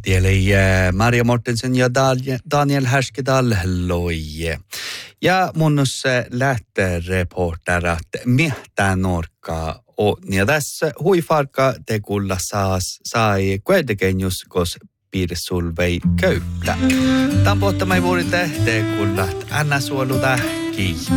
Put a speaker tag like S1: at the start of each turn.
S1: Tieli Maria Mortensen ja Daniel Härskedal loije. Ja munnus lähtöreporterat miehtää norkaa. Ja tässä huifarka tekulla sai kuitenkin kos piirsulvei köyttä. Tämän pohtamai vuoden tekulla anna suolu tähki.